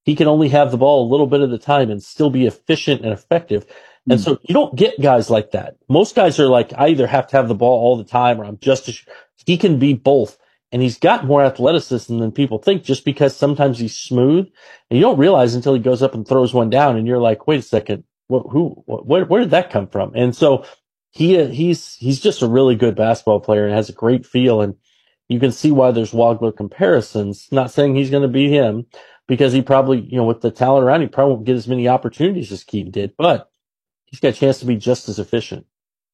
he can only have the ball a little bit at a time and still be efficient and effective. And Mm. so you don't get guys like that. Most guys are like, I either have to have the ball all the time or I'm just he can be both. And he's got more athleticism than people think just because sometimes he's smooth and you don't realize until he goes up and throws one down and you're like, wait a second, where did that come from? And so he's just a really good basketball player and has a great feel. And you can see why there's Wagler comparisons. Not saying he's going to beat him because he probably, with the talent around, he probably won't get as many opportunities as Keaton did, but he's got a chance to be just as efficient.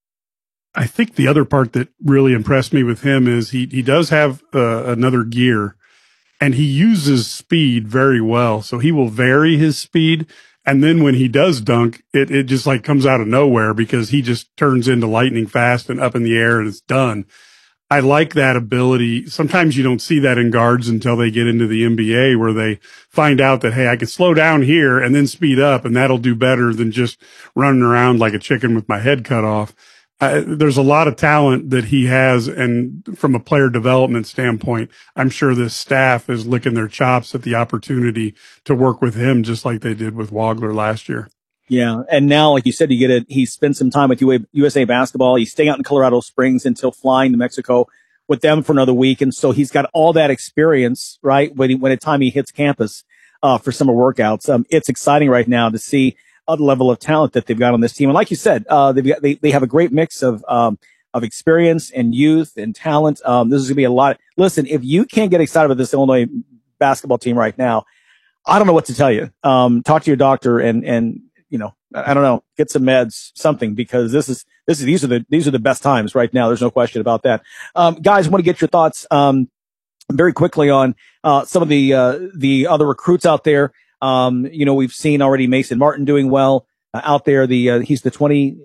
I think the other part that really impressed me with him is he does have another gear, and he uses speed very well. So he will vary his speed. And then when he does dunk, it just like comes out of nowhere because he just turns into lightning fast and up in the air and it's done. I like that ability. Sometimes you don't see that in guards until they get into the NBA where they find out that, hey, I can slow down here and then speed up, and that'll do better than just running around like a chicken with my head cut off. There's a lot of talent that he has, and from a player development standpoint, I'm sure this staff is licking their chops at the opportunity to work with him just like they did with Wagler last year. Yeah. And now, like you said, he spent some time with USA Basketball. He's staying out in Colorado Springs until flying to Mexico with them for another week. And so he's got all that experience, right? When the time he hits campus, for summer workouts. It's exciting right now to see the level of talent that they've got on this team. And like you said, they have a great mix of experience and youth and talent. This is going to be a lot. Listen, if you can't get excited about this Illinois basketball team right now, I don't know what to tell you. Talk to your doctor and I don't know, get some meds, something, because these are the best times right now. There's no question about that. Guys, I want to get your thoughts, very quickly on, some of the other recruits out there. We've seen already Mason Martin doing well, out there. He's the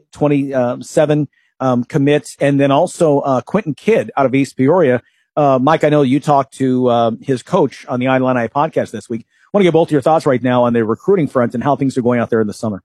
2027, commit. And then also, Quentin Kidd out of East Peoria. Mike, I know you talked to, his coach on the Illini podcast this week. I want to get both of your thoughts right now on the recruiting front and how things are going out there in the summer.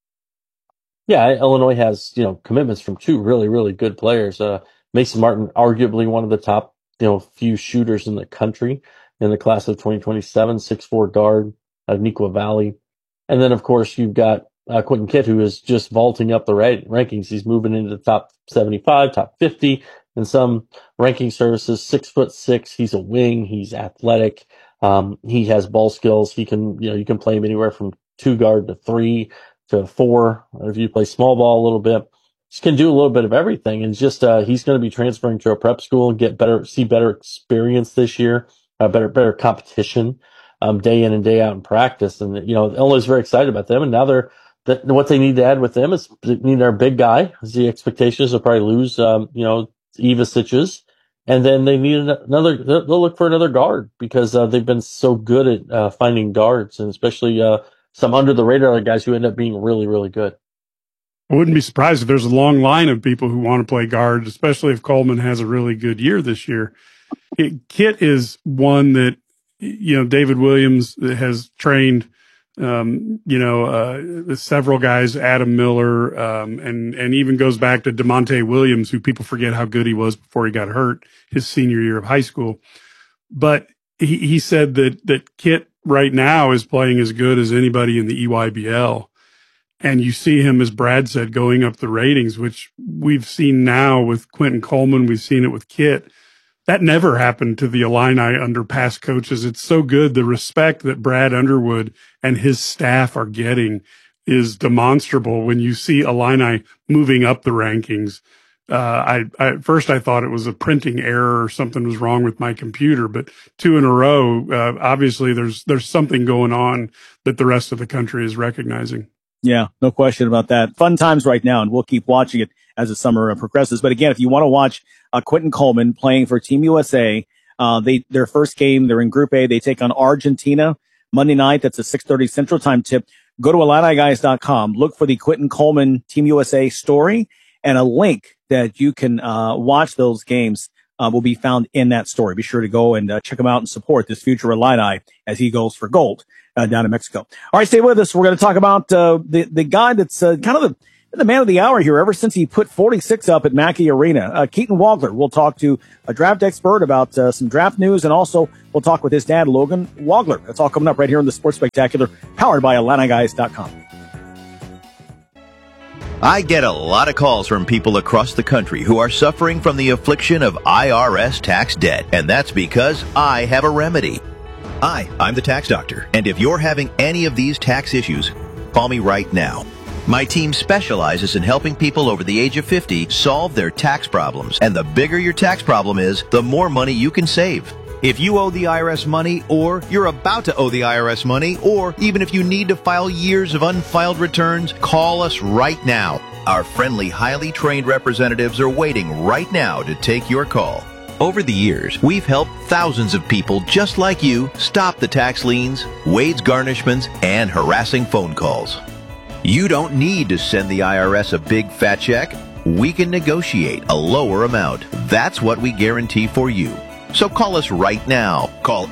Yeah, Illinois has, commitments from two really, really good players. Mason Martin, arguably one of the top, few shooters in the country in the class of 2027, 6'4" guard out of Neuqua Valley. And then, of course, you've got Quentin Kidd, who is just vaulting up the rankings. He's moving into the top 75, top 50 in some ranking services, 6'6". He's a wing. He's athletic. He has ball skills. He can, you can play him anywhere from 2 guard to 3 to 4. If you play small ball a little bit, just can do a little bit of everything. And just, he's going to be transferring to a prep school and see better experience this year, better competition, day in and day out in practice. And, Illinois is very excited about them. And now what they need to add with them is they need their big guy. The expectation is they'll probably lose, Ivasich's. And then they need they'll look for another guard because, they've been so good at, finding guards, and especially, some under the radar guys who end up being really, really good. I wouldn't be surprised if there's a long line of people who want to play guard, especially if Coleman has a really good year this year. Kit is one that, David Williams has trained, several guys, Adam Miller, and even goes back to DeMonte Williams, who people forget how good he was before he got hurt his senior year of high school. But he said that Kit right now is playing as good as anybody in the EYBL. And you see him, as Brad said, going up the ratings, which we've seen now with Quentin Coleman. We've seen it with Kit. That never happened to the Illini under past coaches. It's so good. The respect that Brad Underwood and his staff are getting is demonstrable when you see Illini moving up the rankings. At first I thought it was a printing error or something was wrong with my computer, but 2 in a row, obviously there's something going on that the rest of the country is recognizing. Yeah, no question about that. Fun times right now, and we'll keep watching it as the summer progresses. But again, if you want to watch Quentin Coleman playing for Team USA, their first game, they're in Group A. They take on Argentina Monday night. That's a 6:30 Central Time tip. Go to IlliniGuys.com. Look for the Quentin Coleman Team USA story, and a link that you can watch those games will be found in that story. Be sure to go and check him out and support this future Illini as he goes for gold down in Mexico. All right, stay with us. We're going to talk about the guy that's kind of the man of the hour here ever since he put 46 up at Mackey Arena. Keaton Wagler. We'll talk to a draft expert about some draft news, and also we'll talk with his dad, Logan Wagler. That's all coming up right here in the Sports Spectacular, powered by IlliniGuys.com. I get a lot of calls from people across the country who are suffering from the affliction of IRS tax debt, and that's because I have a remedy. Hi, I'm the tax doctor, and if you're having any of these tax issues, call me right now. My team specializes in helping people over the age of 50 solve their tax problems, and the bigger your tax problem is, the more money you can save. If you owe the IRS money, or you're about to owe the IRS money, or even if you need to file years of unfiled returns, call us right now. Our friendly, highly trained representatives are waiting right now to take your call. Over the years, we've helped thousands of people just like you stop the tax liens, wage garnishments, and harassing phone calls. You don't need to send the IRS a big fat check. We can negotiate a lower amount. That's what we guarantee for you. So call us right now. Call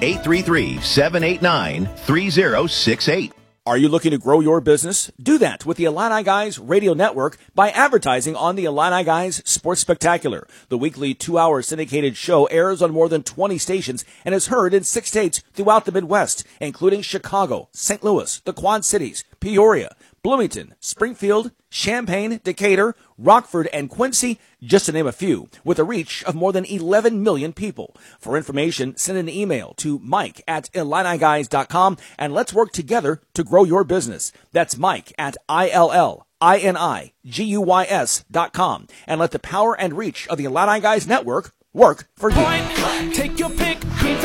833-789-3068. Are you looking to grow your business? Do that with the Illini Guys Radio Network by advertising on the Illini Guys Sports Spectacular. The weekly 2-hour syndicated show airs on more than 20 stations and is heard in 6 states throughout the Midwest, including Chicago, St. Louis, the Quad Cities, Peoria, Bloomington, Springfield, Champaign, Decatur, Rockford, and Quincy, just to name a few, with a reach of more than 11 million people. For information, send an email to mike@IlliniGuys.com, and let's work together to grow your business. That's mike@IlliniGuys.com, and let the power and reach of the Illini Guys Network work for you. Take your pick,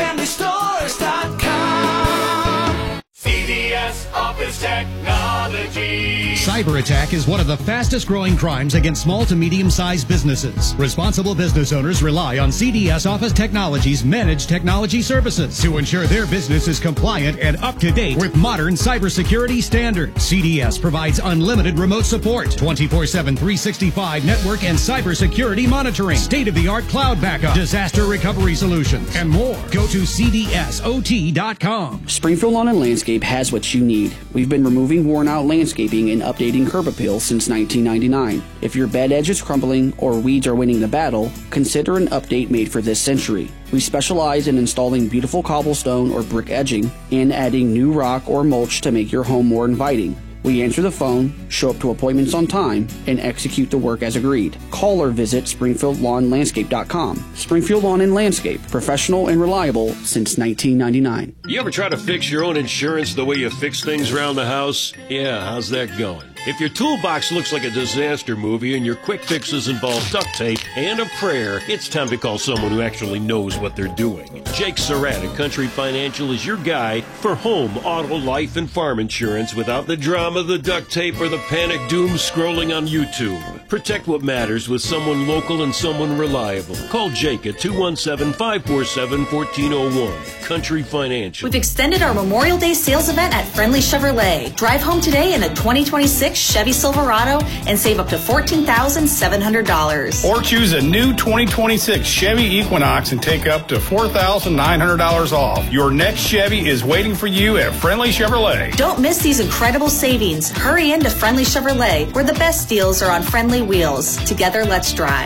greenfamilystores.com. CDS Office Technology. Cyber attack is one of the fastest growing crimes against small to medium-sized businesses. Responsible business owners rely on CDS Office Technology's managed technology services to ensure their business is compliant and up to date with modern cybersecurity standards. CDS provides unlimited remote support, 24/7, 365 network and cybersecurity monitoring, state-of-the-art cloud backup, disaster recovery solutions, and more. Go to cdsot.com. Springfield Lawn and Landscape has what you need. We've been removing worn-out landscaping and updating curb appeal since 1999. If your bed edge is crumbling or weeds are winning the battle, consider an update made for this century. We specialize in installing beautiful cobblestone or brick edging and adding new rock or mulch to make your home more inviting. We answer the phone, show up to appointments on time, and execute the work as agreed. Call or visit SpringfieldLawnLandscape.com. Springfield Lawn and Landscape, professional and reliable since 1999. You ever try to fix your own insurance the way you fix things around the house? Yeah, how's that going? If your toolbox looks like a disaster movie and your quick fixes involve duct tape and a prayer, it's time to call someone who actually knows what they're doing. Jake Surratt at Country Financial is your guy for home, auto, life, and farm insurance without the drama, the duct tape, or the panic doom scrolling on YouTube. Protect what matters with someone local and someone reliable. Call Jake at 217-547-1401. Country Financial. We've extended our Memorial Day sales event at Friendly Chevrolet. Drive home today in a 2026 Chevy Silverado and save up to $14,700. Or choose a new 2026 Chevy Equinox and take up to $4,900 off. Your next Chevy is waiting for you at Friendly Chevrolet. Don't miss these incredible savings. Hurry into Friendly Chevrolet, where the best deals are on friendly wheels. Together, let's drive.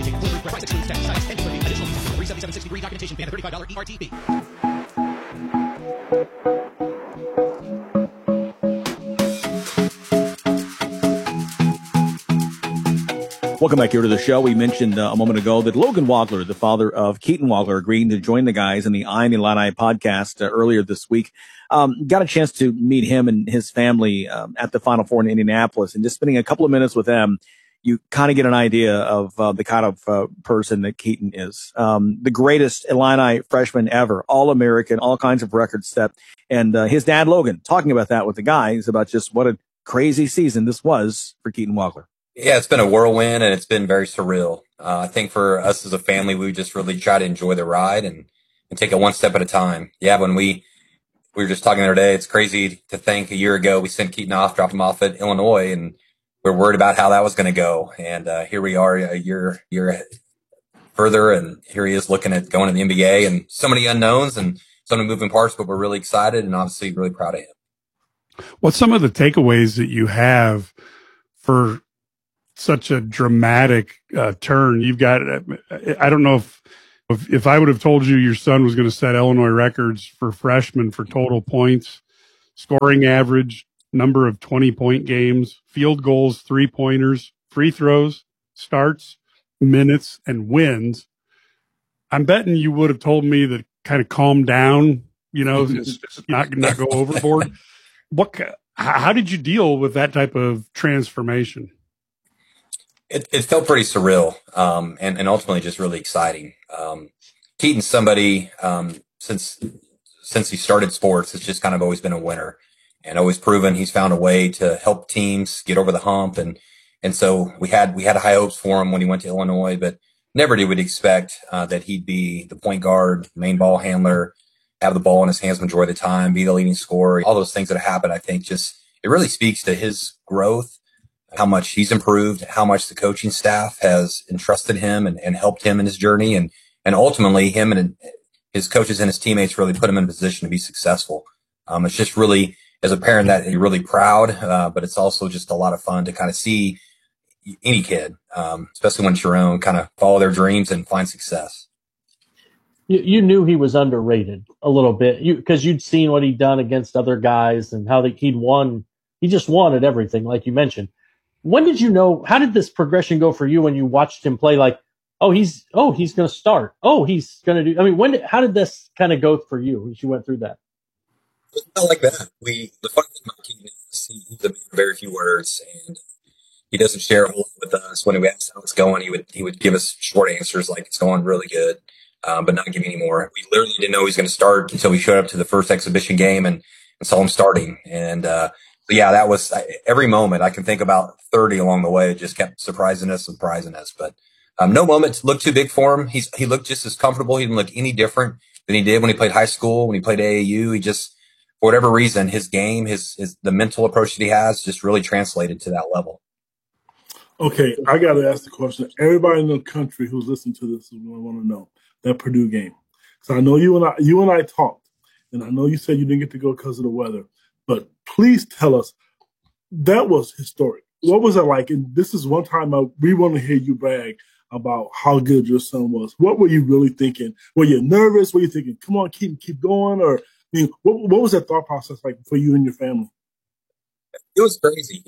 Welcome back here to the show. We mentioned a moment ago that Logan Wagler, the father of Keaton Wagler, agreed to join the guys in the I'm Illini podcast earlier this week. Got a chance to meet him and his family at the Final Four in Indianapolis, and just spending a couple of minutes with them, you kind of get an idea of the kind of person that Keaton is. The greatest Illini freshman ever, All-American, all kinds of records set. And his dad, Logan, talking about that with the guys, about just what a crazy season this was for Keaton Wagler. Yeah, it's been a whirlwind and it's been very surreal. I think for us as a family, we just really try to enjoy the ride and take it one step at a time. Yeah, when we were just talking the other day, it's crazy to think a year ago we sent Keaton off, dropped him off at Illinois, and we're worried about how that was going to go. And here we are a year further, and here he is looking at going to the NBA, and so many unknowns and so many moving parts, but we're really excited and obviously really proud of him. What's some of the takeaways that you have for such a dramatic turn. You've got, I don't know if I would have told you your son was going to set Illinois records for freshmen for total points, scoring average, number of 20-point games, field goals, 3-pointers, free throws, starts, minutes, and wins, I'm betting you would have told me that kind of calm down, not go overboard. How did you deal with that type of transformation? It felt pretty surreal, and ultimately just really exciting. Keaton's somebody, since he started sports, has just kind of always been a winner and always proven he's found a way to help teams get over the hump. And so we had high hopes for him when he went to Illinois, but never did we expect that he'd be the point guard, main ball handler, have the ball in his hands majority of the time, be the leading scorer. All those things that happen, I think, it really speaks to his growth, how much he's improved, how much the coaching staff has entrusted him and helped him in his journey. And ultimately him and his coaches and his teammates really put him in a position to be successful. It's just really, as a parent, that you're really proud, but it's also just a lot of fun to kind of see any kid, especially when it's your own, kind of follow their dreams and find success. You knew he was underrated a little bit because you'd seen what he'd done against other guys and how he'd won. He just won at everything, like you mentioned. When did you know? How did this progression go for you when you watched him play? Like, he's going to start. He's going to do. I mean, how did this kind of go for you as you went through that? It felt like that. The funny thing about Keaton is he's a man of very few words, and he doesn't share a whole lot with us. When we asked how it's going, he would give us short answers like it's going really good, but not give any more. We literally didn't know he was going to start until we showed up to the first exhibition game and saw him starting. And yeah, that was every moment. I can think about 30 along the way. It just kept surprising us. But no moment looked too big for him. He looked just as comfortable. He didn't look any different than he did when he played high school, when he played AAU. He just, for whatever reason, his game, the mental approach that he has just really translated to that level. Okay, I got to ask the question. Everybody in the country who's listening to this is going to want to know that Purdue game. So I know you and I talked, and I know you said you didn't get to go because of the weather, but please tell us, that was historic. What was it like? And this is one time we want to hear you brag about how good your son was. What were you really thinking? Were you nervous? Were you thinking, come on, keep going? Or what was that thought process like for you and your family? It was crazy.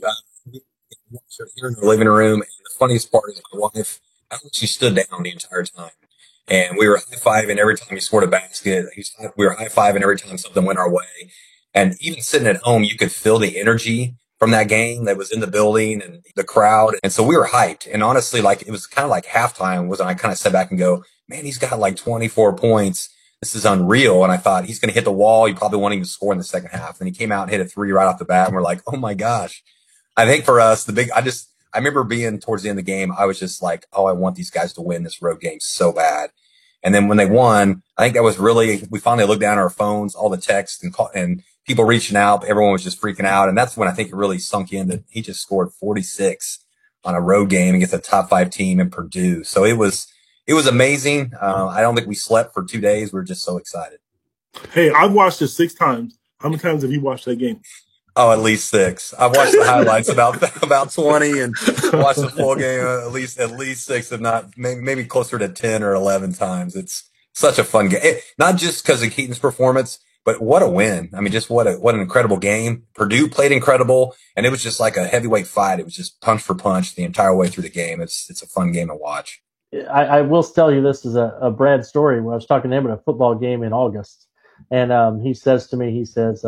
Here in the living room, and the funniest part is my wife, she stood down the entire time. And we were high-fiving every time he scored a basket. We were high-fiving every time something went our way. And even sitting at home, you could feel the energy from that game that was in the building and the crowd. And so we were hyped. And honestly, it was kind of like halftime was when I kind of sat back and go, man, he's got like 24 points. This is unreal. And I thought he's going to hit the wall. You probably won't even score in the second half. And he came out and hit a 3 right off the bat. And we're like, oh my gosh. I think for us, I remember being towards the end of the game, I was just like, oh, I want these guys to win this road game so bad. And then when they won, I think that was really, we finally looked down at our phones, all the texts and people reaching out. Everyone was just freaking out. And that's when I think it really sunk in that he just scored 46 on a road game against a top 5 team in Purdue. So it was amazing. I don't think we slept for 2 days. We were just so excited. Hey, I've watched it 6 times. How many times have you watched that game? Oh, at least 6. I've watched the highlights about 20 and watched the full game at least 6, if not maybe closer to 10 or 11 times. It's such a fun game. Not just because of Keaton's performance, but what a win. I mean, just what an incredible game. Purdue played incredible, and it was just like a heavyweight fight. It was just punch for punch the entire way through the game. It's a fun game to watch. I will tell you this is a Brad story. When I was talking to him at a football game in August, and he says to me,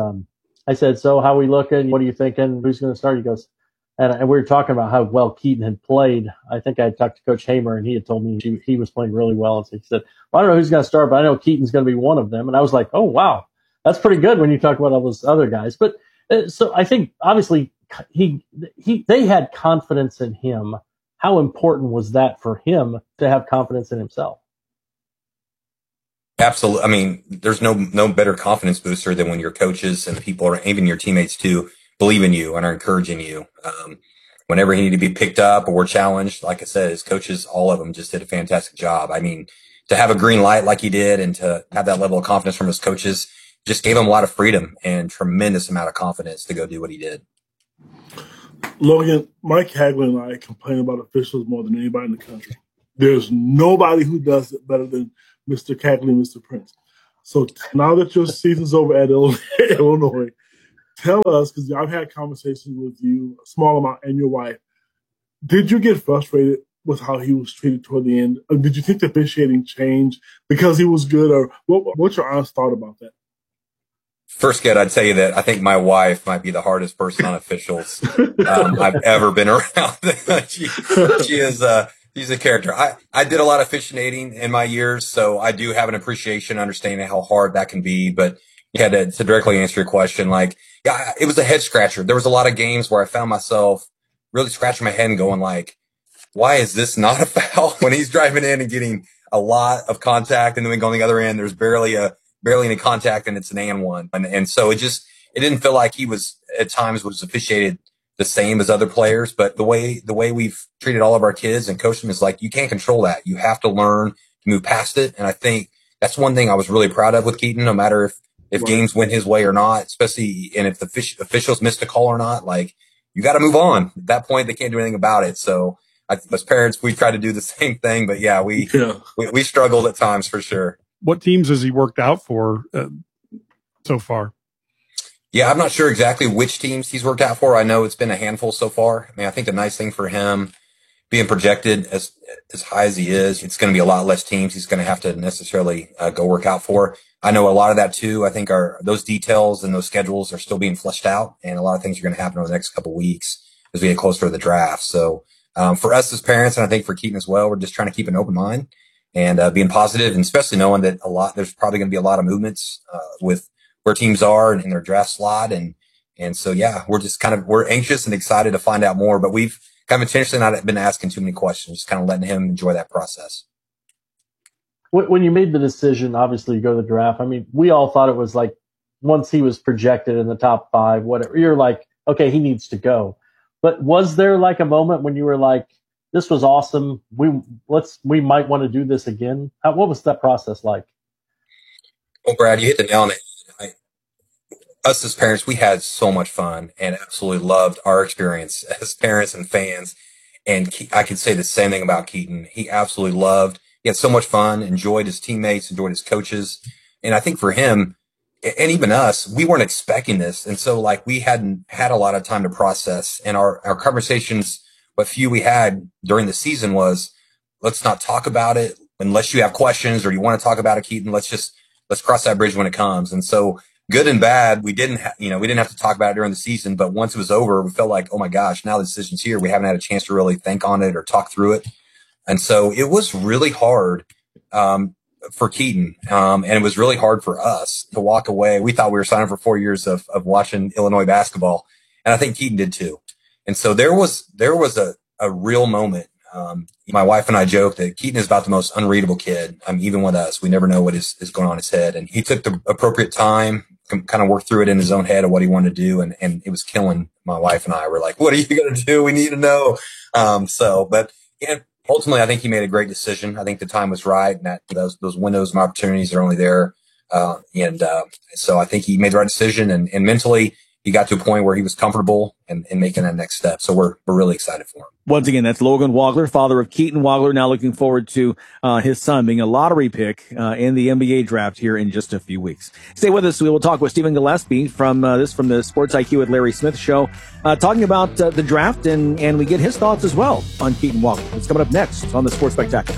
I said, so how we looking? What are you thinking? Who's going to start? He goes, and we were talking about how well Keaton had played. I think I had talked to Coach Hamer, and he had told me he was playing really well. And so he said, well, I don't know who's going to start, but I know Keaton's going to be one of them. And I was like, oh, wow, that's pretty good when you talk about all those other guys. But so I think obviously they had confidence in him. How important was that for him to have confidence in himself? Absolutely. I mean, there's no better confidence booster than when your coaches and people, or even your teammates too, believe in you and are encouraging you. Whenever he needed to be picked up or challenged, like I said, his coaches, all of them just did a fantastic job. I mean, to have a green light like he did and to have that level of confidence from his coaches just gave him a lot of freedom and tremendous amount of confidence to go do what he did. Logan, Mike Hagler and I complain about officials more than anybody in the country. There's nobody who does it better than Mr. Cagley and Mr. Prince. So now that your season's over at Illinois, tell us, because I've had conversations with you, a small amount, and your wife. Did you get frustrated with how he was treated toward the end? Or did you think the officiating changed because he was good? Or what's your honest thought about that? First, Ged, I'd tell you that I think my wife might be the hardest person on officials I've ever been around. She is she's a character. I did a lot of officiating in my years, so I do have an appreciation, understanding how hard that can be. But yeah, to directly answer your question, like, yeah, it was a head scratcher. There was a lot of games where I found myself really scratching my head and going like, why is this not a foul? When he's driving in and getting a lot of contact, and then we go on the other end, there's barely any contact, and it's an and one. And so it didn't feel like he was at times was officiated the same as other players. But the way we've treated all of our kids and coached them is like, you can't control that. You have to learn to move past it. And I think that's one thing I was really proud of with Keaton, no matter if games went his way or not, especially, and if the officials missed a call or not, like, you got to move on. At that point, they can't do anything about it. So as parents, we try to do the same thing, but yeah, we struggled at times for sure. What teams has he worked out for so far? Yeah, I'm not sure exactly which teams he's worked out for. I know it's been a handful so far. I mean, I think the nice thing for him being projected as high as he is, it's going to be a lot less teams he's going to have to necessarily go work out for. I know a lot of that too. I think those details and those schedules are still being fleshed out, and a lot of things are going to happen over the next couple of weeks as we get closer to the draft. So for us as parents, and I think for Keaton as well, we're just trying to keep an open mind and being positive, and especially knowing that there's probably going to be a lot of movements with where teams are in their draft slot. And so, yeah, we're anxious and excited to find out more, but we've kind of intentionally not been asking too many questions, just kind of letting him enjoy that process. When you made the decision, obviously, to go to the draft, I mean, we all thought it was like, once he was projected in the top 5, whatever, you're like, okay, he needs to go. But was there like a moment when you were like, this was awesome, we might want to do this again? What was that process like? Well, Brad, you hit the nail on the head. Us as parents, we had so much fun and absolutely loved our experience as parents and fans. And I could say the same thing about Keaton. He absolutely loved. He had so much fun, enjoyed his teammates, enjoyed his coaches. And I think for him, and even us, we weren't expecting this. And so like we hadn't had a lot of time to process. And our conversations, what few we had during the season was, let's not talk about it unless you have questions or you want to talk about it, Keaton. Let's cross that bridge when it comes. And so good and bad, we didn't have to talk about it during the season, but once it was over, we felt like, oh my gosh, now the decision's here. We haven't had a chance to really think on it or talk through it. And so it was really hard, for Keaton. And it was really hard for us to walk away. We thought we were signing for 4 years of watching Illinois basketball. And I think Keaton did too. And so there was a real moment. My wife and I joked that Keaton is about the most unreadable kid. Even with us, we never know what is going on in his head. And he took the appropriate time, kind of worked through it in his own head of what he wanted to do. And it was killing my wife and I. We're like, what are you going to do? We need to know. But yeah, ultimately, I think he made a great decision. I think the time was right, and that those windows of opportunities are only there. So I think he made the right decision, and mentally, he got to a point where he was comfortable in making that next step. So we're really excited for him. Once again, that's Logan Wagler, father of Keaton Wagler, now looking forward to his son being a lottery pick in the NBA draft here in just a few weeks. Stay with us. We will talk with Stephen Gillespie from the Sports IQ with Larry Smith show, talking about the draft, and we get his thoughts as well on Keaton Wagler. It's coming up next on the Sports Spectacular.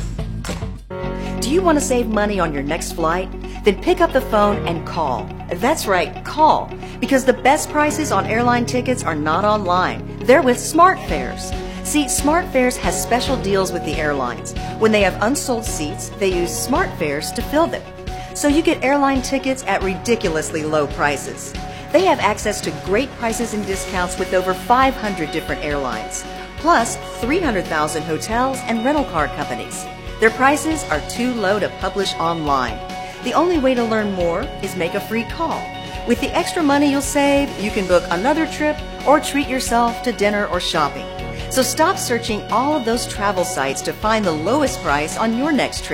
Do you want to save money on your next flight? Then pick up the phone and call. That's right, call. Because the best prices on airline tickets are not online. They're with SmartFares. See, SmartFares has special deals with the airlines. When they have unsold seats, they use SmartFares to fill them. So you get airline tickets at ridiculously low prices. They have access to great prices and discounts with over 500 different airlines, plus 300,000 hotels and rental car companies. Their prices are too low to publish online. The only way to learn more is make a free call. With the extra money you'll save, you can book another trip or treat yourself to dinner or shopping. So stop searching all of those travel sites to find the lowest price on your next trip.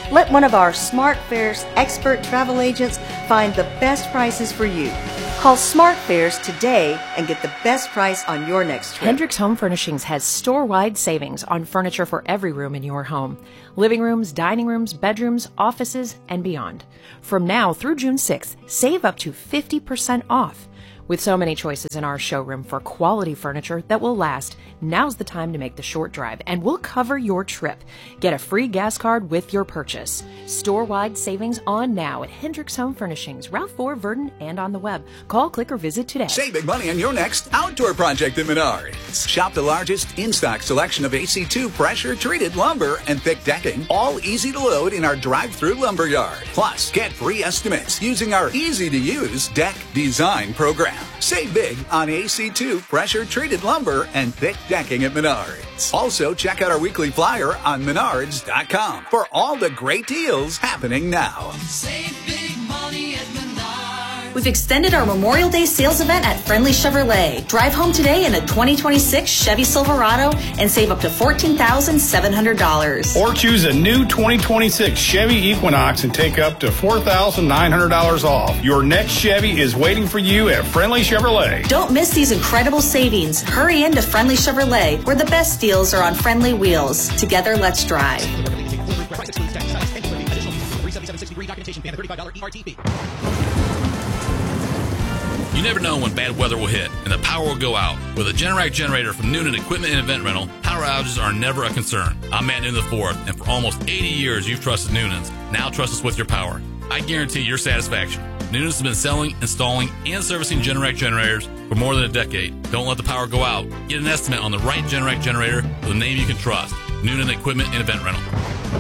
Let one of our SmartFares expert travel agents find the best prices for you. Call SmartFares today and get the best price on your next trip. Hendricks Home Furnishings has store-wide savings on furniture for every room in your home. Living rooms, dining rooms, bedrooms, offices, and beyond. From now through June 6th, save up to 50% off. With so many choices in our showroom for quality furniture that will last, now's the time to make the short drive, and we'll cover your trip. Get a free gas card with your purchase. Store-wide savings on now at Hendricks Home Furnishings, Route 4, Verdon, and on the web. Call, click, or visit today. Save big money on your next outdoor project at Menards. Shop the largest in-stock selection of AC2 pressure-treated lumber and thick decking, all easy to load in our drive-through lumber yard. Plus, get free estimates using our easy-to-use deck design program. Save big on AC2 pressure-treated lumber and thick decking at Menards. Also, check out our weekly flyer on Menards.com for all the great deals happening now. Save big money at Menards. We've extended our Memorial Day sales event at Friendly Chevrolet. Drive home today in a 2026 Chevy Silverado and save up to $14,700. Or choose a new 2026 Chevy Equinox and take up to $4,900 off. Your next Chevy is waiting for you at Friendly Chevrolet. Don't miss these incredible savings. Hurry into Friendly Chevrolet, where the best deals are on friendly wheels. Together, let's drive. You never know when bad weather will hit and the power will go out. With a Generac generator from Noonan Equipment and Event Rental, power outages are never a concern. I'm Matt Noonan IV, and for almost 80 years you've trusted Noonan's. Now trust us with your power. I guarantee your satisfaction. Noonan's has been selling, installing, and servicing Generac generators for more than a decade. Don't let the power go out. Get an estimate on the right Generac generator with a name you can trust. Noonan Equipment and Event Rental.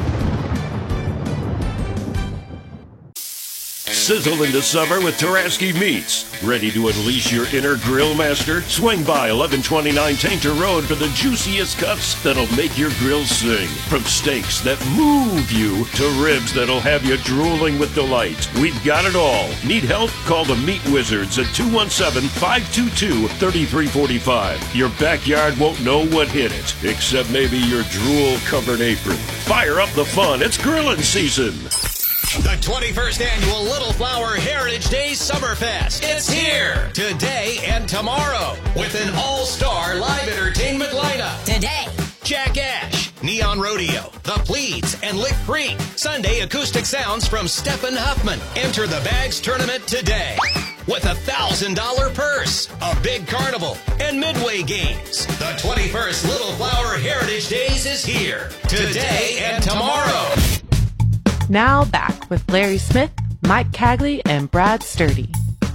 Sizzle into summer with Taraski Meats. Ready to unleash your inner grill master? Swing by 1129 Tainter Road for the juiciest cuts that'll make your grill sing. From steaks that move you to ribs that'll have you drooling with delight. We've got it all. Need help? Call the Meat Wizards at 217-522-3345. Your backyard won't know what hit it, except maybe your drool-covered apron. Fire up the fun. It's grilling season. The 21st Annual Little Flower Heritage Days Summerfest. It's here today and tomorrow with an all-star live entertainment lineup. Today, Jack Ash, Neon Rodeo, The Pleats, and Lick Creek. Sunday acoustic sounds from Stephen Huffman. Enter the Bags Tournament today with a $1,000 purse, a big carnival, and midway games. The 21st Little Flower Heritage Days is here today and tomorrow. Now back with Larry Smith, Mike Cagley, and Brad Sturdy.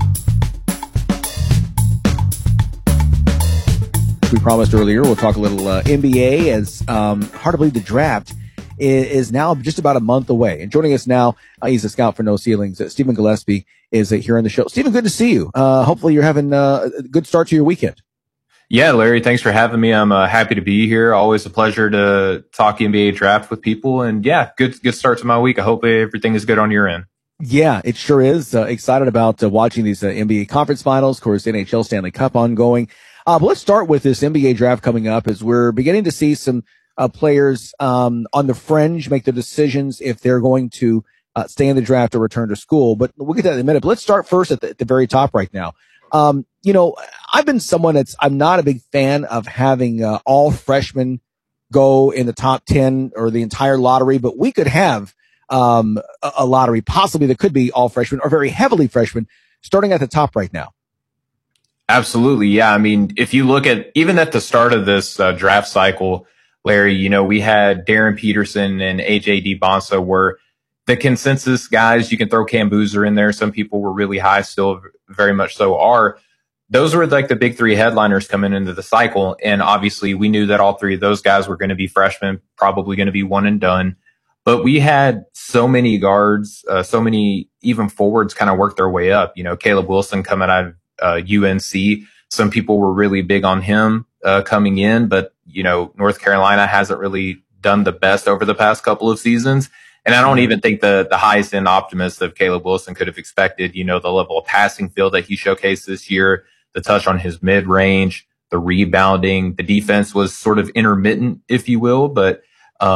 We promised earlier we'll talk a little NBA as hard to believe the draft is now just about a month away. And joining us now, he's a scout for No Ceilings. Stephen Gillespie is here on the show. Stephen, good to see you. Hopefully you're having a good start to your weekend. Yeah, Larry, thanks for having me. I'm happy to be here. Always a pleasure to talk NBA draft with people. And yeah, good start to my week. I hope everything is good on your end. Yeah, it sure is. Excited about watching these NBA conference finals. Of course, NHL Stanley Cup ongoing. But let's start with this NBA draft coming up as we're beginning to see some players on the fringe make the decisions if they're going to stay in the draft or return to school. But we'll get to that in a minute. But let's start first at the very top right now. I've been someone I'm not a big fan of having all freshmen go in the top 10 or the entire lottery, but we could have a lottery possibly that could be all freshmen or very heavily freshmen starting at the top right now. Absolutely. Yeah. I mean, if you look at even at the start of this draft cycle, Larry, we had Darren Peterson and AJ DiBonsa were the consensus guys. You can throw Cam Boozer in there. Some people were really high, still very much so are. Those were like the big three headliners coming into the cycle. And obviously we knew that all three of those guys were going to be freshmen, probably going to be one and done. But we had so many guards, so many even forwards kind of work their way up. Caleb Wilson coming out of UNC. Some people were really big on him coming in, but, North Carolina hasn't really done the best over the past couple of seasons. And I don't even think the highest end optimist of Caleb Wilson could have expected, the level of passing field that he showcased this year, the touch on his mid range, the rebounding, the defense was sort of intermittent, if you will, but,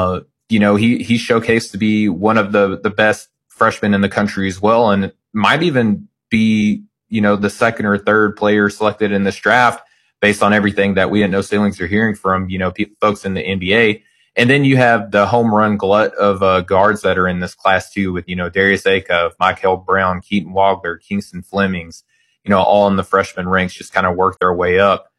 he's showcased to be one of the best freshmen in the country as well, and might even be, the second or third player selected in this draft based on everything that we at No Ceilings are hearing from, folks in the NBA. And then you have the home run glut of guards that are in this class too, with, Darius Acuff, Michael Brown, Keaton Wagler, Kingston Flemings, all in the freshman ranks, just kind of work their way up,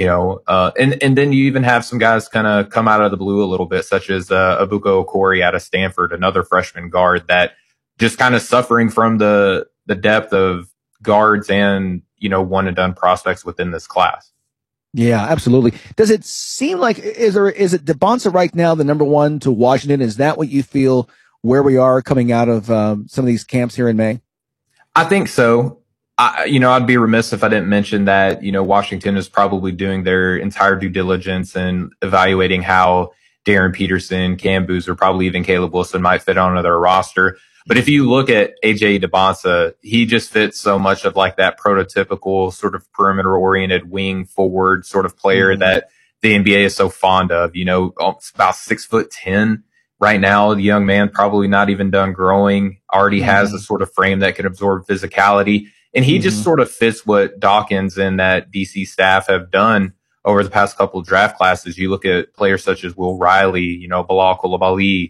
and then you even have some guys kind of come out of the blue a little bit, such as Abuka Okori out of Stanford, another freshman guard that just kind of suffering from the depth of guards and, one and done prospects within this class. Yeah, absolutely. Does it seem like, is it Dibonsa right now the number one to Washington? Is that what you feel where we are coming out of some of these camps here in May? I think so. I'd be remiss if I didn't mention that, Washington is probably doing their entire due diligence and evaluating how Darren Peterson, Cam Boozer, probably even Caleb Wilson might fit onto their roster. But if you look at AJ Dibonsa, he just fits so much of like that prototypical sort of perimeter oriented wing forward sort of player that the NBA is so fond of. It's about 6'10" right now. The young man probably not even done growing, already has a sort of frame that can absorb physicality. And he just sort of fits what Dawkins and that DC staff have done over the past couple of draft classes. You look at players such as Will Riley, Bilal Coulibaly,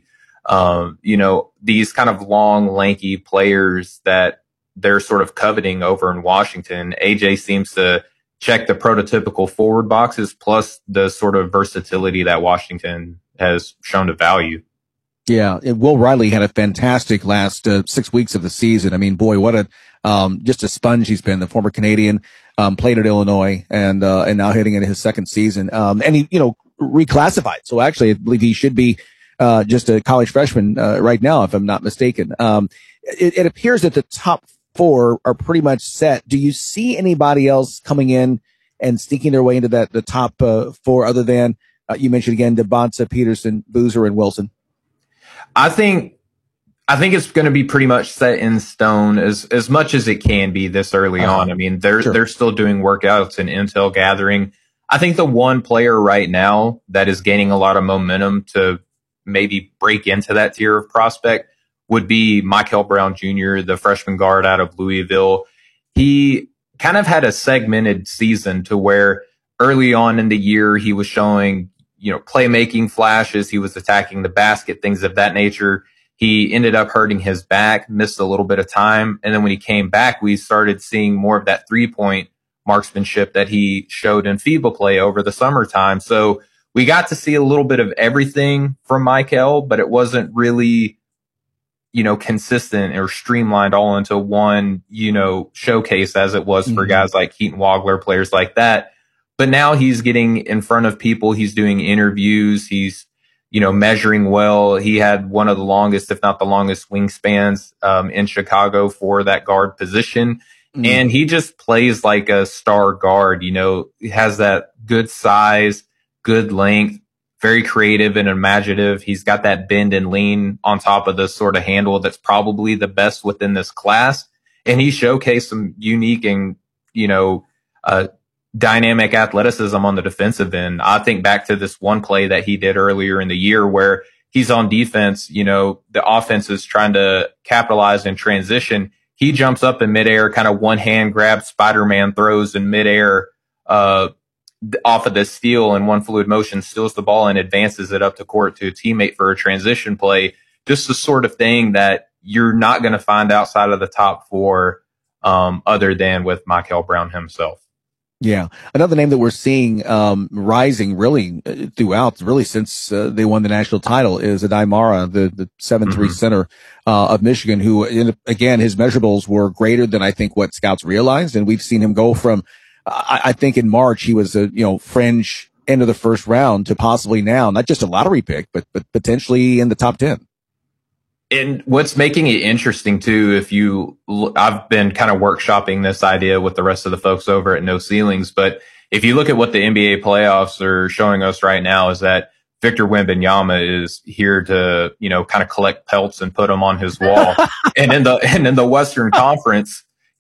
these kind of long, lanky players that they're sort of coveting over in Washington. AJ seems to check the prototypical forward boxes plus the sort of versatility that Washington has shown to value. Yeah, Will Riley had a fantastic last 6 weeks of the season. I mean, boy, what just a sponge he's been. The former Canadian, played at Illinois and now hitting into his second season. And he, reclassified. So actually, I believe he should be just a college freshman right now, if I'm not mistaken. It appears that the top four are pretty much set. Do you see anybody else coming in and sneaking their way into the top four other than you mentioned again Dibonsa, Peterson, Boozer, and Wilson? I think it's going to be pretty much set in stone as much as it can be this early on. I mean, they're still doing workouts and intel gathering. I think the one player right now that is gaining a lot of momentum to maybe break into that tier of prospect would be Michael Brown Jr., the freshman guard out of Louisville. He kind of had a segmented season to where early on in the year he was showing, playmaking flashes. He was attacking the basket, things of that nature. He ended up hurting his back, missed a little bit of time. And then when he came back, we started seeing more of that 3-point marksmanship that he showed in FIBA play over the summertime. So we got to see a little bit of everything from Michael, but it wasn't really, consistent or streamlined all into one, showcase as it was for guys like Keaton Wagler, players like that. But now he's getting in front of people. He's doing interviews. He's, measuring well. He had one of the longest, if not the longest wingspans, in Chicago for that guard position. And he just plays like a star guard, he has that good size, good length, very creative and imaginative. He's got that bend and lean on top of the sort of handle that's probably the best within this class. And he showcased some unique and, dynamic athleticism on the defensive end. I think back to this one play that he did earlier in the year where he's on defense, the offense is trying to capitalize in transition. He jumps up in midair, kind of one hand grab Spider-Man throws in midair, off of this steal in one fluid motion, steals the ball and advances it up the court to a teammate for a transition play. Just the sort of thing that you're not going to find outside of the top four, other than with Michael Brown himself. Yeah. Another name that we're seeing rising really throughout, really since they won the national title, is Adai Mara, the 7'3" center of Michigan, who, again, his measurables were greater than I think what scouts realized. And we've seen him go from, I think in March, he was a fringe end of the first round to possibly now, not just a lottery pick, but potentially in the top 10. And what's making it interesting too, I've been kind of workshopping this idea with the rest of the folks over at No Ceilings, but if you look at what the NBA playoffs are showing us right now, is that Victor Wembanyama is here to, kind of collect pelts and put them on his wall. and in the Western Conference,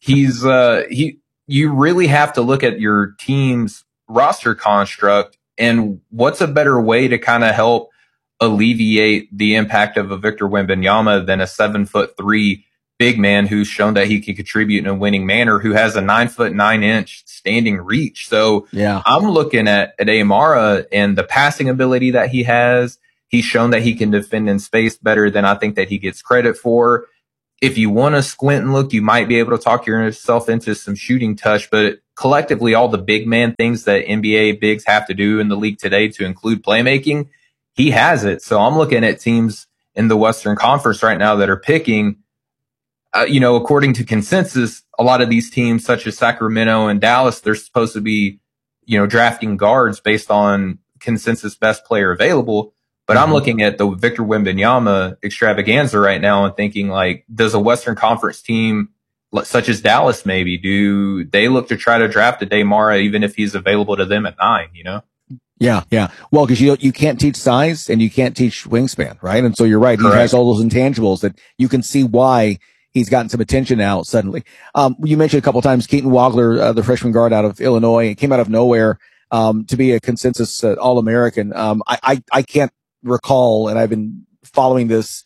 you really have to look at your team's roster construct and what's a better way to kind of help alleviate the impact of a Victor Wembanyama than a 7'3" big man who's shown that he can contribute in a winning manner, who has a 9'9" standing reach. So yeah, I'm looking at Amara and the passing ability that he has. He's shown that he can defend in space better than I think that he gets credit for. If you want to squint and look, you might be able to talk yourself into some shooting touch, but collectively, all the big man things that NBA bigs have to do in the league today to include playmaking, he has it. So I'm looking at teams in the Western Conference right now that are picking, according to consensus, a lot of these teams such as Sacramento and Dallas, they're supposed to be, drafting guards based on consensus best player available. But I'm looking at the Victor Wembanyama extravaganza right now and thinking, like, does a Western Conference team such as Dallas maybe, do they look to try to draft a Demara even if he's available to them at 9, Yeah. Well, because you can't teach size and you can't teach wingspan, right? And so you're right. Correct. He has all those intangibles that you can see why he's gotten some attention now suddenly. You mentioned a couple of times Keaton Wagler, the freshman guard out of Illinois. It came out of nowhere to be a consensus All-American. I can't recall, and I've been following this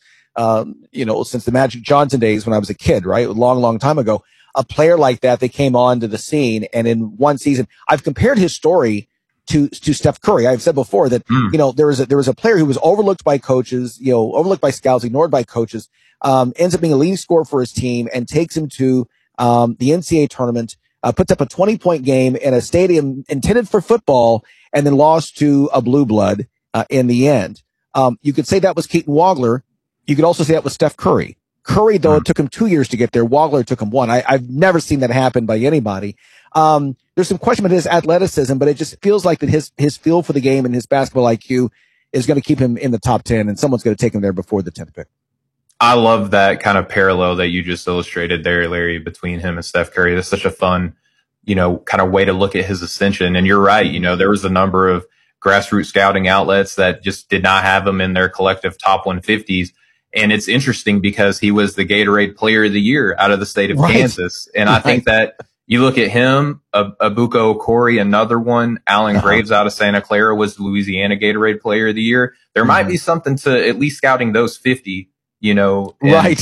since the Magic Johnson days when I was a kid, right? A long time ago. A player like that came onto the scene, and in one season, I've compared his story to Steph Curry. I've said before that, there was a player who was overlooked by coaches, overlooked by scouts, ignored by coaches, ends up being a leading scorer for his team and takes him to, the NCAA tournament, puts up a 20-point game in a stadium intended for football and then lost to a blue blood, in the end. You could say that was Keaton Wagler. You could also say that was Steph Curry. Curry, though, it took him 2 years to get there. Wagler took him 1. I've never seen that happen by anybody. There's some question about his athleticism, but it just feels like that his feel for the game and his basketball IQ is going to keep him in the top 10, and someone's going to take him there before the 10th pick. I love that kind of parallel that you just illustrated there, Larry, between him and Steph Curry. That's such a fun, kind of way to look at his ascension. And you're right. There was a number of grassroots scouting outlets that just did not have him in their collective top 150s. And it's interesting because he was the Gatorade Player of the Year out of the state of Kansas. And I think that you look at him, Abuka Okori, another one, Alan Graves out of Santa Clara was the Louisiana Gatorade Player of the Year. There might be something to at least scouting those 50, and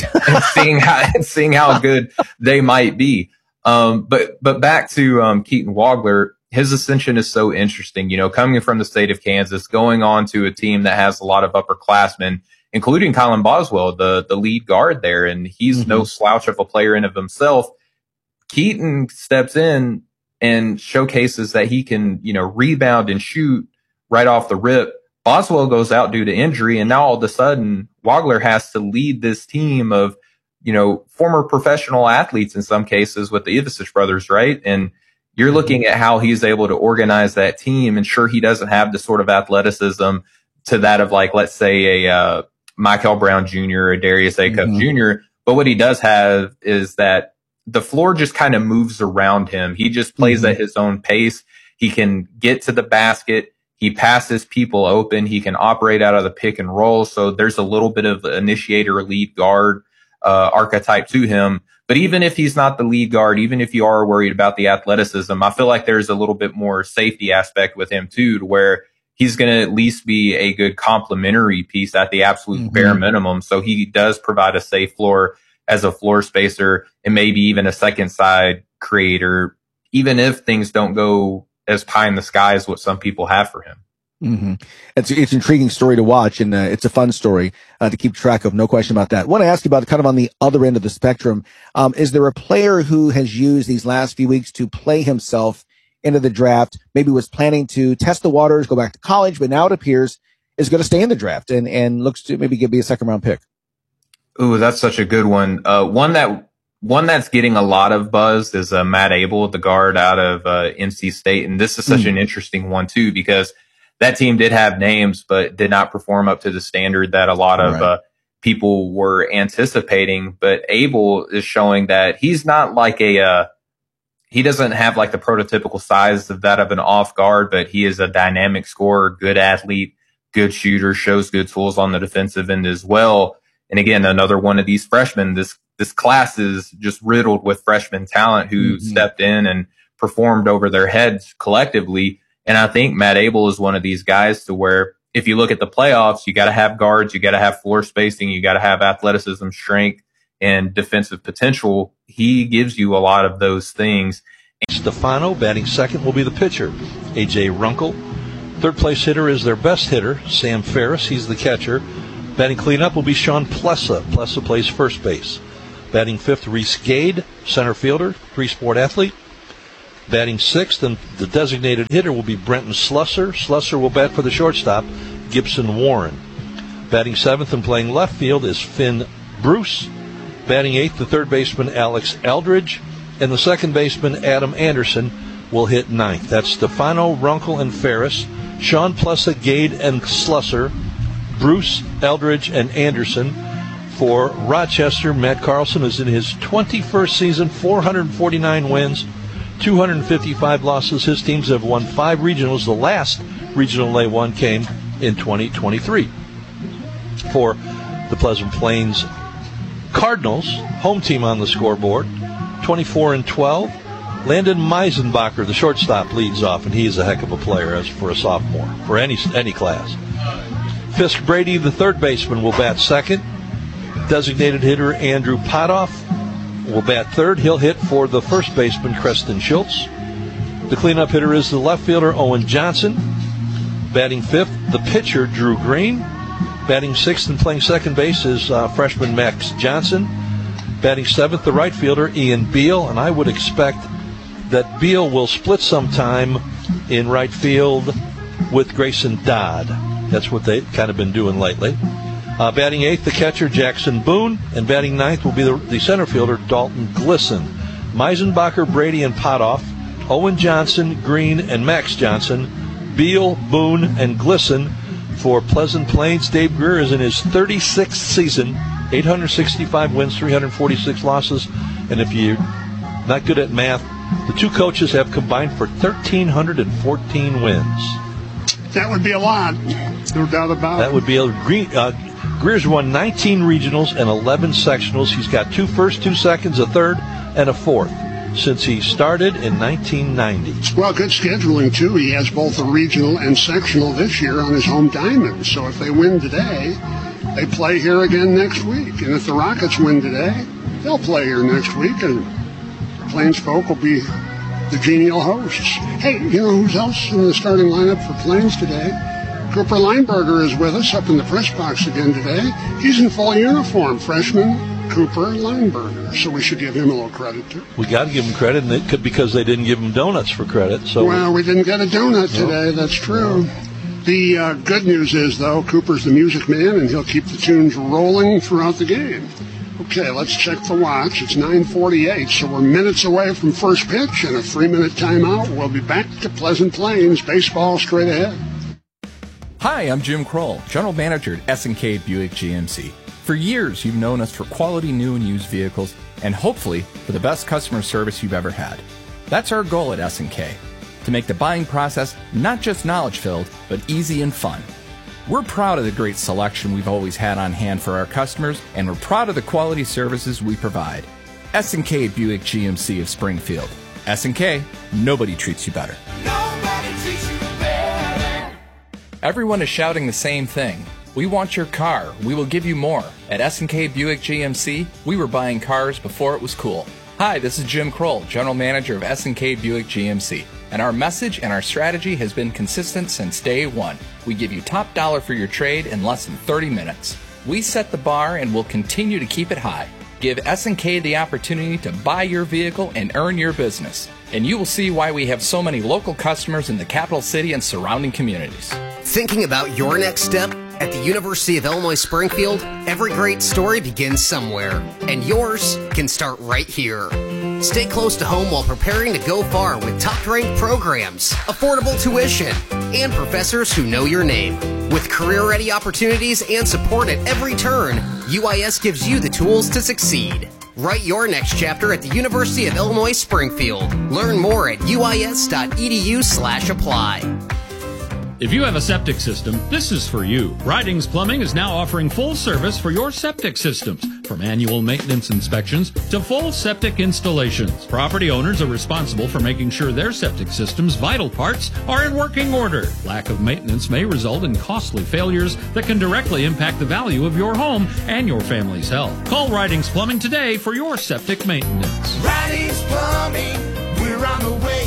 seeing how good they might be. But back to Keaton Wagler. His ascension is so interesting, coming from the state of Kansas, going on to a team that has a lot of upperclassmen, including Colin Boswell, the lead guard there. And he's no slouch of a player in of himself. Keaton steps in and showcases that he can, rebound and shoot right off the rip. Boswell goes out due to injury. And now all of a sudden, Wagler has to lead this team of, former professional athletes in some cases with the Ivisic brothers, right? And you're looking at how he's able to organize that team. And sure, he doesn't have the sort of athleticism to that of, like, let's say a Michael Brown Jr. or Darius A. Cup Jr. But what he does have is that the floor just kind of moves around him. He just plays at his own pace. He can get to the basket. He passes people open. He can operate out of the pick and roll. So there's a little bit of initiator, lead guard archetype to him. But even if he's not the lead guard, even if you are worried about the athleticism, I feel like there's a little bit more safety aspect with him too, to where he's going to at least be a good complementary piece at the absolute bare minimum. So he does provide a safe floor as a floor spacer and maybe even a second side creator, even if things don't go as pie in the sky as what some people have for him. It's an intriguing story to watch, and it's a fun story to keep track of. No question about that. I want to ask you about kind of on the other end of the spectrum. Is there a player who has used these last few weeks to play himself into the draft, maybe was planning to test the waters, go back to college, but now it appears is going to stay in the draft and looks to maybe be a second round pick? Ooh, that's such a good one. One that's getting a lot of buzz is Matt Abel, the guard out of NC State. And this is such an interesting one too, because that team did have names, but did not perform up to the standard that a lot of people were anticipating. But Abel is showing that he's not like he doesn't have like the prototypical size of that of an off guard, but he is a dynamic scorer, good athlete, good shooter, shows good tools on the defensive end as well. And again, another one of these freshmen, this class is just riddled with freshman talent who stepped in and performed over their heads collectively. And I think Matt Abel is one of these guys to where if you look at the playoffs, you got to have guards, you got to have floor spacing, you got to have athleticism, strength, and defensive potential. He gives you a lot of those things. Stefano batting second will be the pitcher, A.J. Runkle. Third place hitter is their best hitter, Sam Ferris. He's the catcher. Batting cleanup will be Sean Plessa. Plessa plays first base. Batting fifth, Reese Gade, center fielder, three-sport athlete. Batting sixth, and the designated hitter will be Brenton Slusser. Slusser will bat for the shortstop, Gibson Warren. Batting seventh and playing left field is Finn Bruce. Batting eighth, the third baseman, Alex Eldridge. And the second baseman, Adam Anderson, will hit ninth. That's Stefano, Runkle, and Ferris. Sean Plessa, Gade, and Slusser. Bruce, Eldridge, and Anderson. For Rochester, Matt Carlson is in his 21st season, 449 wins, 255 losses. His teams have won 5 regionals. The last regional they won came in 2023. For the Pleasant Plains Cardinals, home team on the scoreboard, 24-12. Landon Meisenbacher, the shortstop, leads off, and he is a heck of a player as for a sophomore, for any class. Fisk Brady, the third baseman, will bat second. Designated hitter Andrew Potoff will bat third. He'll hit for the first baseman, Creston Schultz. The cleanup hitter is the left fielder, Owen Johnson. Batting fifth, the pitcher, Drew Green. Batting sixth and playing second base is freshman Max Johnson. Batting seventh, the right fielder, Ian Beal. And I would expect that Beal will split some time in right field with Grayson Dodd. That's what they've kind of been doing lately. Batting eighth, the catcher, Jackson Boone. And batting ninth will be the center fielder, Dalton Glisson. Meisenbacher, Brady, and Potoff. Owen Johnson, Green, and Max Johnson. Beal, Boone, and Glisson. For Pleasant Plains, Dave Greer is in his 36th season, 865 wins, 346 losses. And if you're not good at math, the two coaches have combined for 1,314 wins. That would be a lot, no doubt about it. That would be Greer's won 19 regionals and 11 sectionals. He's got 2 firsts, 2 seconds, a third, and a fourth since he started in 1990. Well, good scheduling, too. He has both a regional and sectional this year on his home diamond. So if they win today, they play here again next week. And if the Rockets win today, they'll play here next week. And Plains folk will be the genial hosts. Hey, you know who's else in the starting lineup for Plains today? Cooper Lineberger is with us up in the press box again today. He's in full uniform, freshman Cooper Lineberger. So we should give him a little credit, too. We got to give him credit, and it could because they didn't give him donuts for credit. So well, we didn't get a donut today. That's true. The good news is, though, Cooper's the music man, and he'll keep the tunes rolling throughout the game. Okay, let's check the watch. It's 9:48, so we're minutes away from first pitch and a 3-minute timeout. We'll be back to Pleasant Plains. Baseball straight ahead. Hi, I'm Jim Kroll, General Manager at S&K Buick GMC. For years, you've known us for quality new and used vehicles, and hopefully for the best customer service you've ever had. That's our goal at S&K, to make the buying process not just knowledge-filled, but easy and fun. We're proud of the great selection we've always had on hand for our customers, and we're proud of the quality services we provide. S&K Buick GMC of Springfield. S&K, nobody treats you better. Nobody treats you better. Everyone is shouting the same thing. We want your car. We will give you more. At S&K Buick GMC, we were buying cars before it was cool. Hi, this is Jim Kroll, General Manager of S&K Buick GMC. And our message and our strategy has been consistent since day one. We give you top dollar for your trade in less than 30 minutes. We set the bar and will continue to keep it high. Give S&K the opportunity to buy your vehicle and earn your business. And you will see why we have so many local customers in the capital city and surrounding communities. Thinking about your next step? At the University of Illinois Springfield, every great story begins somewhere, and yours can start right here. Stay close to home while preparing to go far with top-ranked programs, affordable tuition, and professors who know your name. With career-ready opportunities and support at every turn, UIS gives you the tools to succeed. Write your next chapter at the University of Illinois Springfield. Learn more at uis.edu/apply. If you have a septic system, this is for you. Ridings Plumbing is now offering full service for your septic systems. From annual maintenance inspections to full septic installations, property owners are responsible for making sure their septic system's vital parts are in working order. Lack of maintenance may result in costly failures that can directly impact the value of your home and your family's health. Call Ridings Plumbing today for your septic maintenance. Ridings Plumbing, we're on the way.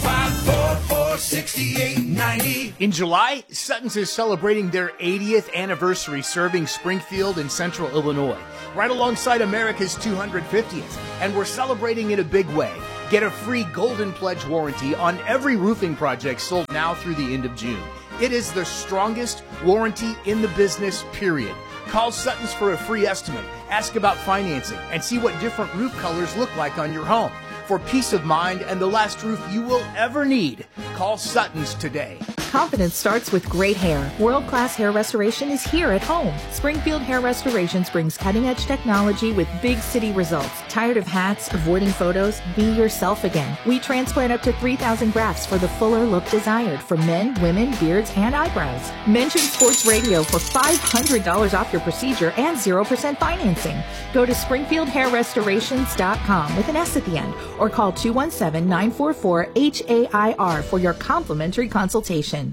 544-6890. In July, Sutton's is celebrating their 80th anniversary serving Springfield and Central Illinois, right alongside America's 250th. And we're celebrating in a big way. Get a free Golden Pledge warranty on every roofing project sold now through the end of June. It is the strongest warranty in the business, period. Call Sutton's for a free estimate, ask about financing, and see what different roof colors look like on your home. For peace of mind and the last roof you will ever need, call Sutton's today. Confidence starts with great hair. World-class hair restoration is here at home. Springfield Hair Restorations brings cutting-edge technology with big city results. Tired of hats, avoiding photos? Be yourself again. We transplant up to 3,000 grafts for the fuller look desired for men, women, beards, and eyebrows. Mention Sports Radio for $500 off your procedure and 0% financing. Go to SpringfieldHairRestorations.com with an S at the end, or call 217-944-HAIR for your complimentary consultation.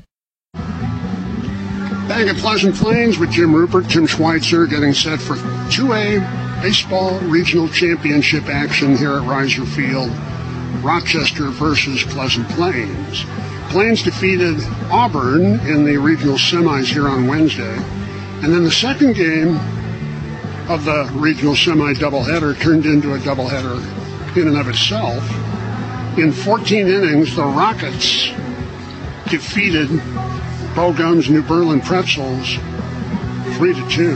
Back at Pleasant Plains with Jim Rupert, Tim Schweitzer getting set for 2A Baseball Regional Championship action here at Riser Field. Rochester versus Pleasant Plains. Plains defeated Auburn in the regional semis here on Wednesday. And then the second game of the regional semi doubleheader turned into a doubleheader in and of itself. In 14 innings, the Rockets defeated Bogum's New Berlin Pretzels 3-2.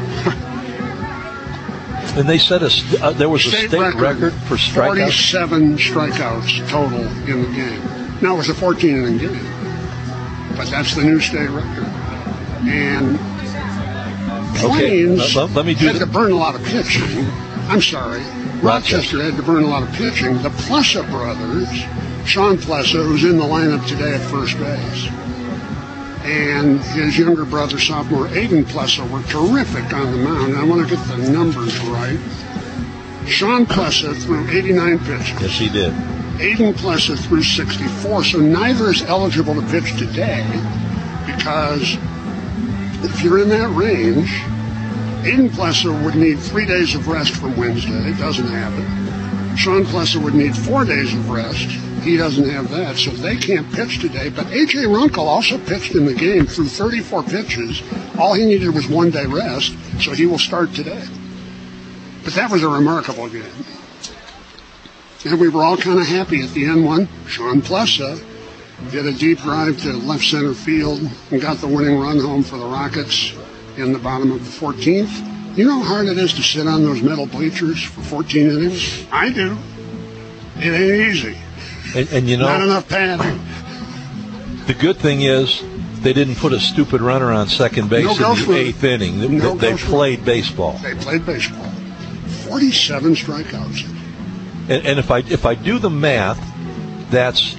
And they said there was a state record for strikeouts. 47 strikeouts total in the game. Now it was a 14-inning game, but that's the new state record. And Plains had to burn a lot of pitching. I'm sorry. Rochester had to burn a lot of pitching. The Plessa brothers, Sean Plessa, who's in the lineup today at first base, and his younger brother, sophomore Aiden Plessa, were terrific on the mound. I want to get the numbers right. Sean Plessa threw 89 pitches. Yes, he did. Aiden Plessa threw 64, so neither is eligible to pitch today because if you're in that range, Aiden Plessa would need 3 days of rest from Wednesday. Doesn't have it. Sean Plessa would need 4 days of rest. He doesn't have that, so they can't pitch today. But A.J. Runkle also pitched in the game through 34 pitches. All he needed was 1 day rest, so he will start today. But that was a remarkable game. And we were all kind of happy at the end one. Sean Plessa did a deep drive to left center field and got the winning run home for the Rockets in the bottom of the 14th. You know how hard it is to sit on those metal bleachers for 14 innings? I do. It ain't easy. And you know, not enough padding. The good thing is they didn't put a stupid runner on second base in the eighth inning. They played baseball. They played baseball. 47 strikeouts. And if I do the math, that's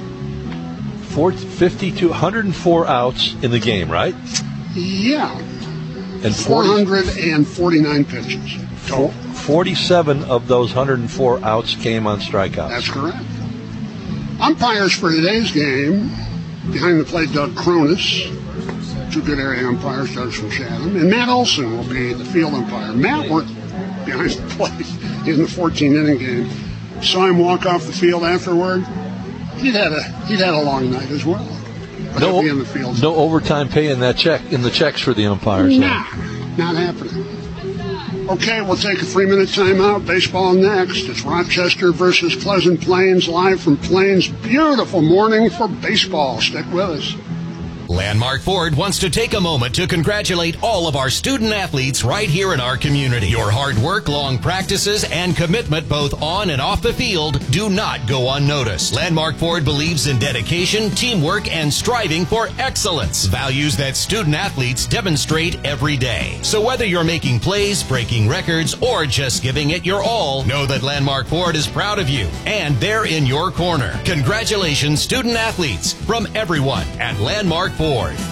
104 outs in the game, right? Yeah. And 449 pitches. 47 of those 104 outs came on strikeouts. That's correct. Umpires for today's game, behind the plate, Doug Cronus, two good area umpires, Doug's from Chatham, and Matt Olson will be the field umpire. Matt worked behind the plate in the 14-inning game. Saw him walk off the field afterward. He'd had a long night as well. But he'll be in the field. No overtime pay in the checks for the umpires. Nah, not happening. Okay, we'll take a 3-minute timeout. Baseball next. It's Rochester versus Pleasant Plains, live from Plains. Beautiful morning for baseball. Stick with us. Landmark Ford wants to take a moment to congratulate all of our student athletes right here in our community. Your hard work, long practices, and commitment both on and off the field do not go unnoticed. Landmark Ford believes in dedication, teamwork, and striving for excellence, values that student athletes demonstrate every day. So whether you're making plays, breaking records, or just giving it your all, know that Landmark Ford is proud of you, and they're in your corner. Congratulations, student athletes, from everyone at Landmark Ford.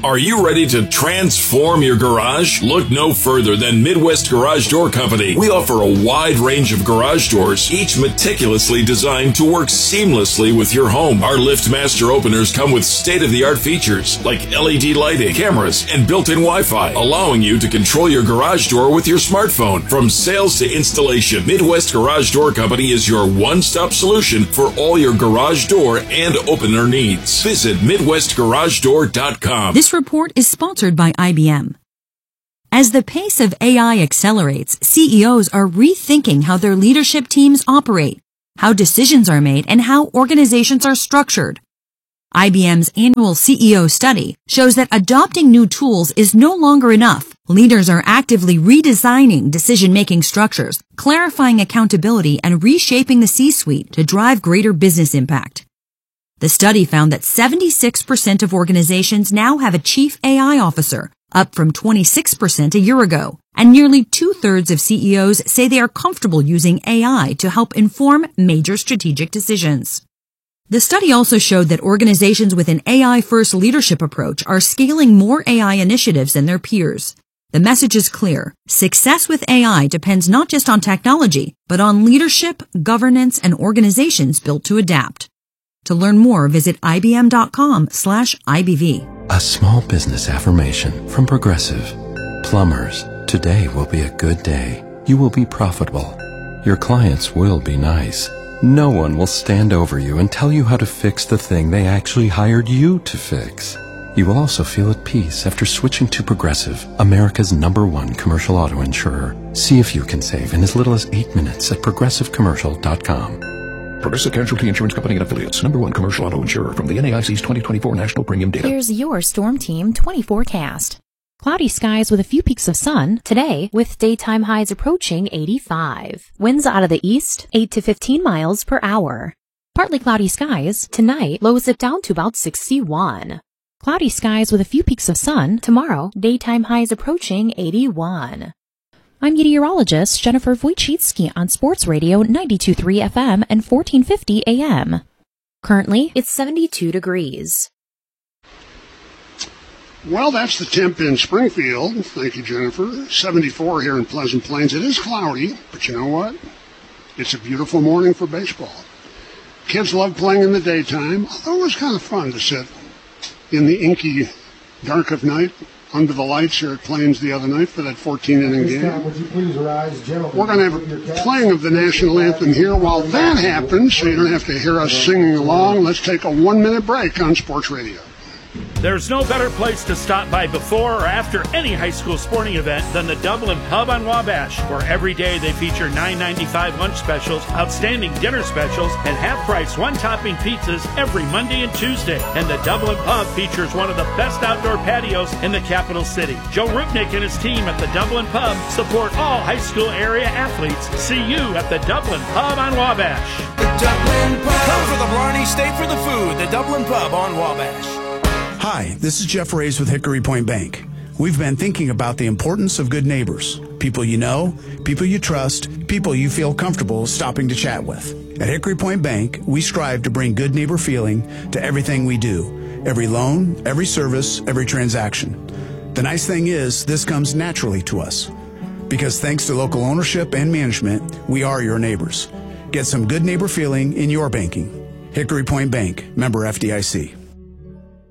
Are you ready to transform your garage? Look no further than Midwest Garage Door Company. We offer a wide range of garage doors, each meticulously designed to work seamlessly with your home. Our LiftMaster openers come with state-of-the-art features like LED lighting, cameras, and built-in Wi-Fi, allowing you to control your garage door with your smartphone. From sales to installation, Midwest Garage Door Company is your one-stop solution for all your garage door and opener needs. Visit MidwestGarageDoor.com. This report is sponsored by IBM. As the pace of AI accelerates, CEOs are rethinking how their leadership teams operate, how decisions are made, and how organizations are structured. IBM's annual CEO study shows that adopting new tools is no longer enough. Leaders are actively redesigning decision-making structures, clarifying accountability, and reshaping the C-suite to drive greater business impact. The study found that 76% of organizations now have a chief AI officer, up from 26% a year ago, and nearly 2/3 of CEOs say they are comfortable using AI to help inform major strategic decisions. The study also showed that organizations with an AI-first leadership approach are scaling more AI initiatives than their peers. The message is clear. Success with AI depends not just on technology, but on leadership, governance, and organizations built to adapt. To learn more, visit ibm.com/IBV. A small business affirmation from Progressive. Plumbers, today will be a good day. You will be profitable. Your clients will be nice. No one will stand over you and tell you how to fix the thing they actually hired you to fix. You will also feel at peace after switching to Progressive, America's #1 commercial auto insurer. See if you can save in as little as 8 minutes at progressivecommercial.com. Progressive Casualty Insurance Company and Affiliates, #1 commercial auto insurer from the NAIC's 2024 National Premium Data. Here's your Storm Team 24 forecast. Cloudy skies with a few peaks of sun today, with daytime highs approaching 85. Winds out of the east, 8 to 15 miles per hour. Partly cloudy skies tonight, lows dip down to about 61. Cloudy skies with a few peaks of sun tomorrow, daytime highs approaching 81. I'm meteorologist Jennifer Wojcicki on Sports Radio 92.3 FM and 1450 AM. Currently, it's 72 degrees. Well, that's the temp in Springfield. Thank you, Jennifer. 74 here in Pleasant Plains. It is cloudy, but you know what? It's a beautiful morning for baseball. Kids love playing in the daytime, although it was kind of fun to sit in the inky dark of night under the lights here at Plains the other night for that 14-inning game. Would you please rise, gentlemen? We're going to have a playing of the national anthem here. While that happens, so you don't have to hear us singing along, let's take a 1-minute break on Sports Radio. There's no better place to stop by before or after any high school sporting event than the Dublin Pub on Wabash, where every day they feature $9.95 lunch specials, outstanding dinner specials, and half-price one-topping pizzas every Monday and Tuesday. And the Dublin Pub features one of the best outdoor patios in the capital city. Joe Rupnick and his team at the Dublin Pub support all high school area athletes. See you at the Dublin Pub on Wabash. The Dublin Pub. Come for the Blarney, stay for the food. The Dublin Pub on Wabash. Hi, this is Jeff Rays with Hickory Point Bank. We've been thinking about the importance of good neighbors. People you know, people you trust, people you feel comfortable stopping to chat with. At Hickory Point Bank, we strive to bring good neighbor feeling to everything we do. Every loan, every service, every transaction. The nice thing is, this comes naturally to us. Because thanks to local ownership and management, we are your neighbors. Get some good neighbor feeling in your banking. Hickory Point Bank, member FDIC.